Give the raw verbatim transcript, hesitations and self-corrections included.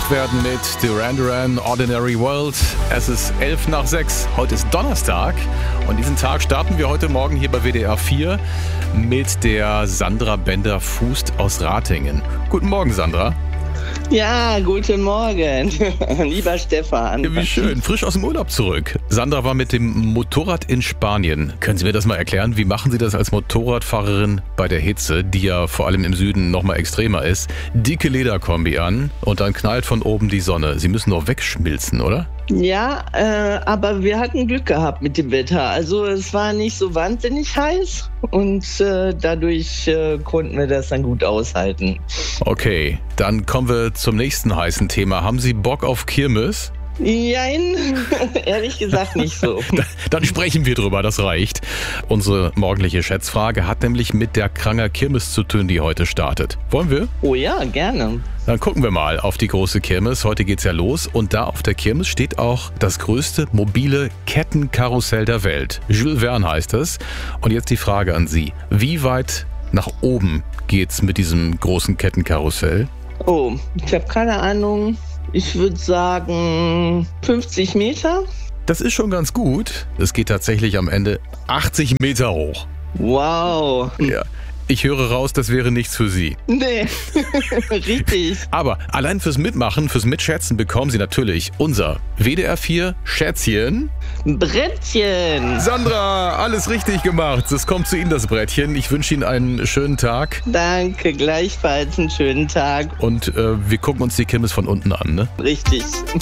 wach werden mit Duran Duran, Ordinary World. Es ist elf nach sechs. Heute ist Donnerstag und diesen Tag starten wir heute Morgen hier bei W D R vier mit der Sandra Bender-Fußt aus Ratingen. Guten Morgen, Sandra. Ja, guten Morgen, lieber Stefan. Ja, wie schön, frisch aus dem Urlaub zurück. Sandra war mit dem Motorrad in Spanien. Können Sie mir das mal erklären? Wie machen Sie das als Motorradfahrerin bei der Hitze, die ja vor allem im Süden noch mal extremer ist? Dicke Lederkombi an und dann knallt von oben die Sonne. Sie müssen doch wegschmilzen, oder? Ja, äh, aber wir hatten Glück gehabt mit dem Wetter. Also es war nicht so wahnsinnig heiß und äh, dadurch äh, konnten wir das dann gut aushalten. Okay, dann kommen wir zum nächsten heißen Thema. Haben Sie Bock auf Kirmes? Nein, ehrlich gesagt nicht so. Dann sprechen wir drüber, das reicht. Unsere morgendliche Schätzfrage hat nämlich mit der Kranger Kirmes zu tun, die heute startet. Wollen wir? Oh ja, gerne. Dann gucken wir mal auf die große Kirmes. Heute geht's ja los und da auf der Kirmes steht auch das größte mobile Kettenkarussell der Welt. Jules Verne heißt es. Und jetzt die Frage an Sie. Wie weit nach oben geht's mit diesem großen Kettenkarussell? Oh, ich habe keine Ahnung. Ich würde sagen fünfzig Meter. Das ist schon ganz gut. Es geht tatsächlich am Ende achtzig Meter hoch. Wow. Ja. Ich höre raus, das wäre nichts für Sie. Nee, richtig. Aber allein fürs Mitmachen, fürs Mitschätzen bekommen Sie natürlich unser W D R vier Schätzchen. Brettchen. Sandra, alles richtig gemacht. Es kommt zu Ihnen das Brettchen. Ich wünsche Ihnen einen schönen Tag. Danke, gleichfalls einen schönen Tag. Und äh, wir gucken uns die Kirmes von unten an, ne? Richtig.